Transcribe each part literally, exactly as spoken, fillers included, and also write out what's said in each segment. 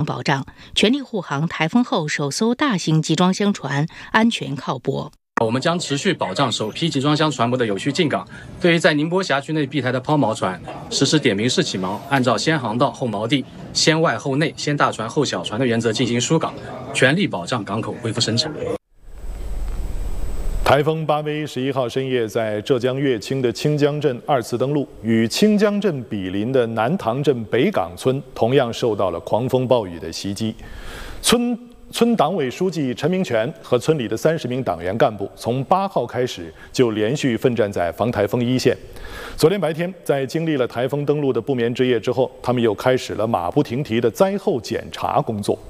保障，全力护航台风后首艘大型集装箱船安全靠泊。 我们将持续保障首批集装箱船舶的有序进港。对于在宁波辖区内闭台的抛锚船，实施点名式起锚，按照先航道后锚地、先外后内、先大船后小船的原则进行疏港，全力保障港口恢复生产。 台风巴威十一号深夜在浙江乐清的清江镇二次登陆，与清江镇比邻的南塘镇北岗村同样受到了狂风暴雨的袭击。村村党委书记陈明全和村里的三十名党员干部，从八号开始就连续奋战在防台风一线。昨天白天，在经历了台风登陆的不眠之夜之后，他们又开始了马不停蹄的灾后检查工作。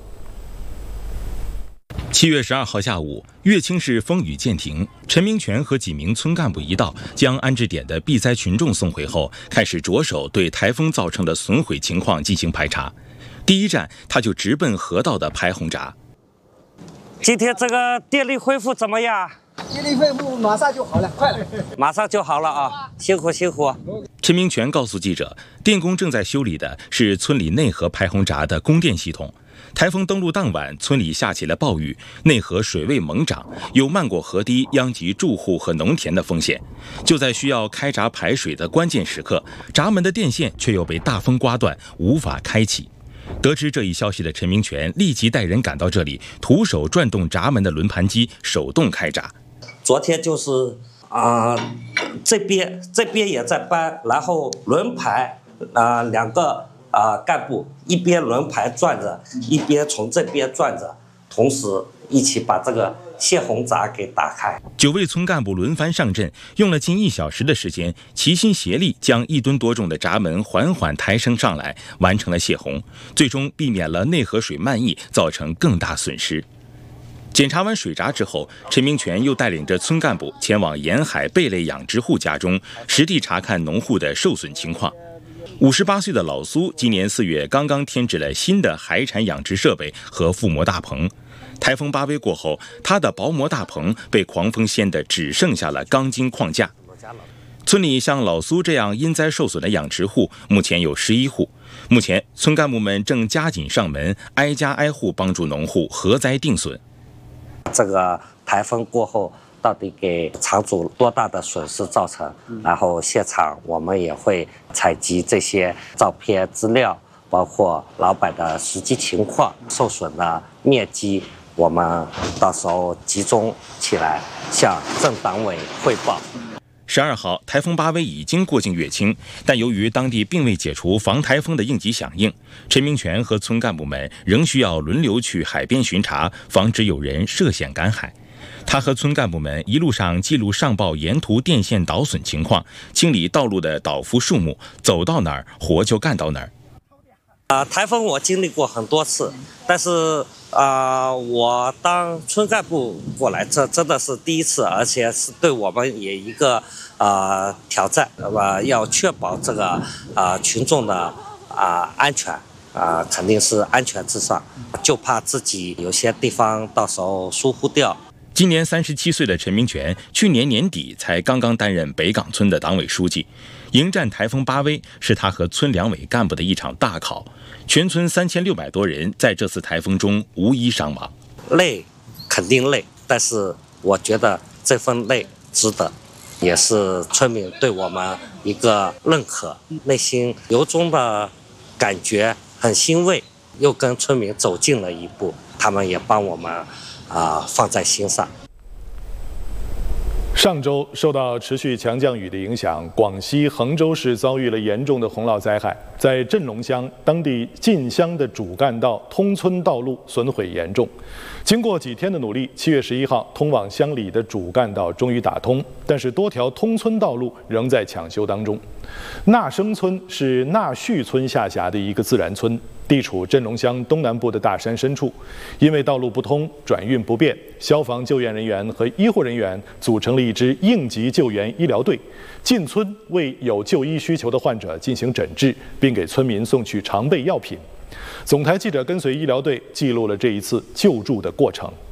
七月十二号下午，乐清市风雨渐停，陈明全和几名村干部一道，将安置点的避灾群众送回后，开始着手对台风造成的损毁情况进行排查。第一站，他就直奔河道的排洪闸。 今天这个电力恢复怎么样？ 电力恢复马上就好了，快了， 马上就好了啊！辛苦辛苦。 陈明全告诉记者，电工正在修理的是村里内河排洪闸的供电系统。台风登陆当晚，村里下起了暴雨，内河水位猛涨，有漫过河堤殃及住户和农田的风险。就在需要开闸排水的关键时刻，闸门的电线却又被大风刮断，无法开启。得知这一消息的陈明全立即带人赶到这里，徒手转动闸门的轮盘机，手动开闸。 昨天就是啊、呃，这边这边也在搬，然后轮排啊、呃、两个啊、呃、干部一边轮排转着，一边从这边转着，同时一起把这个泄洪闸给打开。 九位村干部轮番上阵，用了近一小时的时间，齐心协力将一吨多重的闸门缓缓抬升上来，完成了泄洪，最终避免了内河水漫溢，造成更大损失。检查完水闸之后，陈明全又带领着村干部前往沿海贝类养殖户家中，实地查看农户的受损情况。五十八岁的老苏今年四月刚刚添置了新的海产养殖设备和覆膜大棚。台风巴威过后，他的薄膜大棚被狂风掀得只剩下了钢筋框架。村里像老苏这样因灾受损的养殖户目前有十一户。目前村干部们正加紧上门，挨家挨户帮助农户核灾定损。 这个台风过后，到底给场主多大的损失造成？然后现场我们也会采集这些照片资料，包括老板的实际情况、受损的面积，我们到时候集中起来向镇党委汇报。 十二号，台风巴威已经过境乐清，但由于当地并未解除防台风的应急响应，陈明全和村干部们仍需要轮流去海边巡查，防止有人涉险赶海。他和村干部们一路上记录上报沿途电线倒损情况，清理道路的倒伏树木，走到哪儿活就干到哪儿。 啊，台风我经历过很多次，但是啊、呃，我当村干部过来，这真的是第一次，而且是对我们也一个啊、呃、挑战，对吧？要确保这个啊、呃、群众的啊、呃、安全啊、呃，肯定是安全至上，就怕自己有些地方到时候疏忽掉。 今年三十七岁的陈明全，去年年底才刚刚担任北岗村的党委书记。迎战台风巴威是他和村两委干部的一场大考，全村三千六百多人在这次台风中无一伤亡。 累，肯定累，但是我觉得这份累值得，也是村民对我们一个认可，内心由衷的感觉很欣慰，又跟村民走近了一步，他们也帮我们啊、呃、放在心上。 上周受到持续强降雨的影响，广西衡州市遭遇了严重的洪涝灾害。在镇龙乡，当地进乡的主干道通村道路损毁严重。经过几天的努力，七月十一号，通往乡里的主干道终于打通，但是多条通村道路仍在抢修当中。纳生村是纳叙村下辖的一个自然村，地处镇龙乡东南部的大山深处。因为道路不通，转运不便，消防救援人员和医护人员组成了一支应急救援医疗队，进村为有就医需求的患者进行诊治，并给村民送去常备药品。总台记者跟随医疗队记录了这一次救助的过程。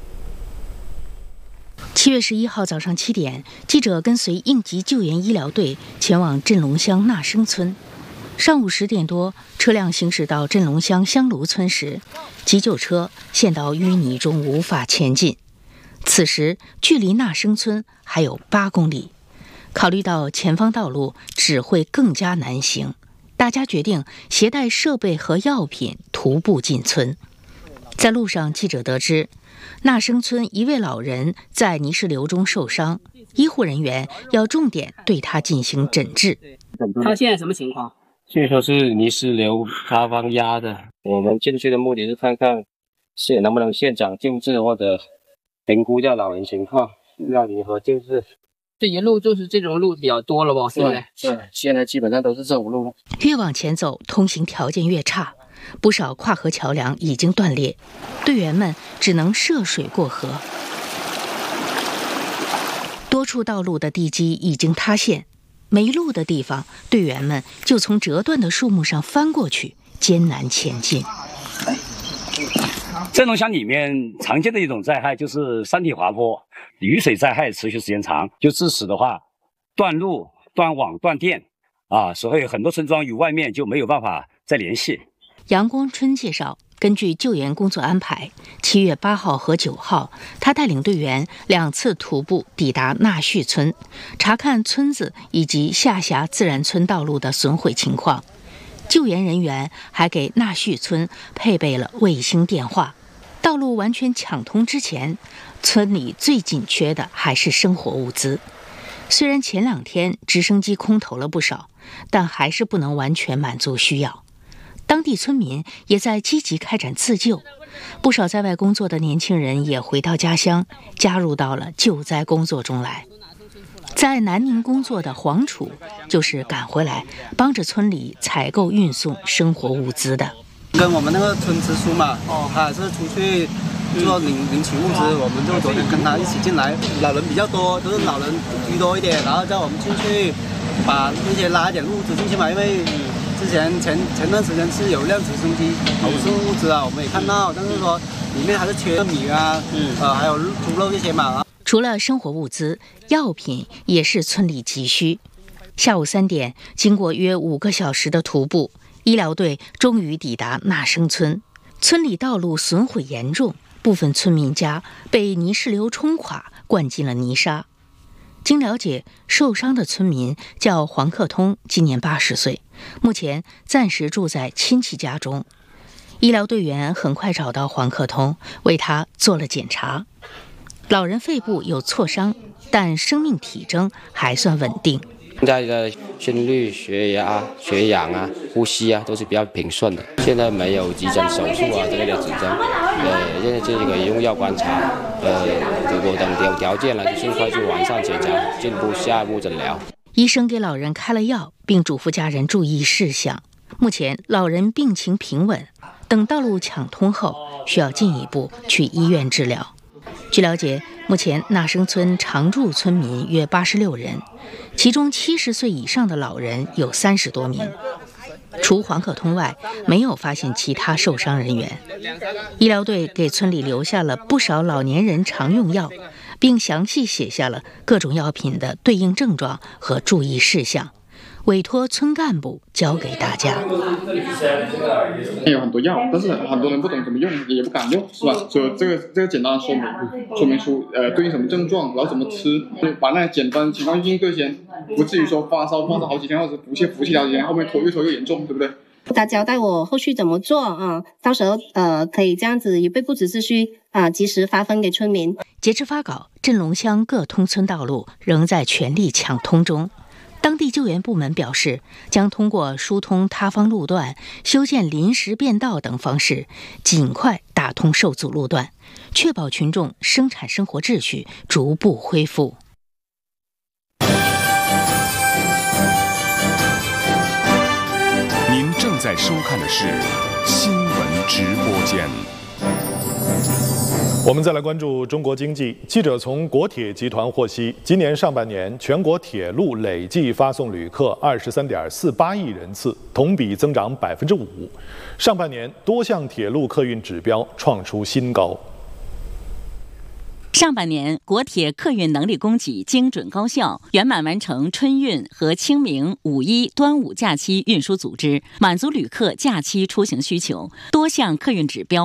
七月十一号早上七点，记者跟随应急救援医疗队前往镇龙乡纳生村。 上午十点多，车辆行驶到镇龙乡香炉村时，急救车陷到淤泥中无法前进。此时距离纳生村还有八公里，考虑到前方道路只会更加难行，大家决定携带设备和药品徒步进村。在路上，记者得知，纳生村一位老人在泥石流中受伤，医护人员要重点对他进行诊治。 他现在什么情况？ 据说是泥石流塌方压的。我们进去的目的是看看现能不能现场救治或者评估掉老人情况，要如何救治。 这一路就是这种路比较多了吧？现在对，现在基本上都是这种路。 越往前走，通行条件越差，不少跨河桥梁已经断裂，队员们只能涉水过河。多处道路的地基已经塌陷。没路的地方，队员们就从折断的树木上翻过去，艰难前进。 镇龙乡里面常见的一种灾害就是山体滑坡，雨水灾害持续时间长，就致使的话断路、断网、断电啊，所以很多村庄与外面就没有办法再联系。 杨光春介绍，根据救援工作安排，七月八号和九号，他带领队员两次徒步抵达纳旭村，查看村子以及下辖自然村道路的损毁情况。救援人员还给纳旭村配备了卫星电话。道路完全抢通之前，村里最紧缺的还是生活物资。虽然前两天直升机空投了不少，但还是不能完全满足需要。当地村民也在积极开展自救，不少在外工作的年轻人也回到家乡，加入到了救灾工作中来。在南宁工作的黄楚就是赶回来帮着村里采购运送生活物资的。 跟我们那个村支书嘛，哦，他也是出去做领领取物资，我们就昨天跟他一起进来。老人比较多，都是老人居多一点，然后叫我们进去把那些拉一点物资进去嘛，因为之前前前段时间是有一辆直升机投送物资啊，我们也看到，但是说里面还是缺米啊，呃，还有猪肉这些嘛。 除了生活物资，药品也是村里急需。下午三点，经过约五个小时的徒步，医疗队终于抵达纳生村。村里道路损毁严重，部分村民家被泥石流冲垮，灌进了泥沙。经了解，受伤的村民叫黄克通，今年八十岁，目前暂时住在亲戚家中。医疗队员很快找到黄克通，为他做了检查。老人肺部有挫伤，但生命体征还算稳定。 现在的心率、血压、血氧啊、呼吸啊，都是比较平顺的。现在没有急诊手术啊之类的指征，呃，现在这个用药观察，呃，如果等有条件了，就尽快去完善检查，进一步下一步诊疗。 医生给老人开了药，并嘱咐家人注意事项。目前老人病情平稳，等道路抢通后，需要进一步去医院治疗。据了解，目前纳生村常住村民约八十六人，其中七十岁以上的老人有三十多名。除黄克通外，没有发现其他受伤人员。医疗队给村里留下了不少老年人常用药，并详细写下了各种药品的对应症状和注意事项，委托村干部教给大家。 有很多药，但是很多人不懂怎么用，也不敢用，是吧？所以这个这个简单的说明，说明出呃对应什么症状，然后怎么吃，就把那简单情况应对先，不至于说发烧发烧好几天，或者腹泻腹泻好几天，后面拖越拖越严重，对不对？ 他交代我后续怎么做啊，到时候呃可以这样子以备不时之需啊，及时发分给村民。 截至发稿，镇龙乡各通村道路仍在全力抢通中。当地救援部门表示，将通过疏通塌方路段、修建临时便道等方式，尽快打通受阻路段，确保群众生产生活秩序逐步恢复。 您正在收看的是新闻直播间。 我们再来关注中国经济。记者从国铁集团获悉，今年上半年全国铁路累计发送旅客二十三点四八亿人次，同比增长百分之五。上半年多项铁路客运指标创出新高。 上半年，国铁客运能力供给精准高效，圆满完成春运和清明、五一、端午假期运输组织，满足旅客假期出行需求，多项客运指标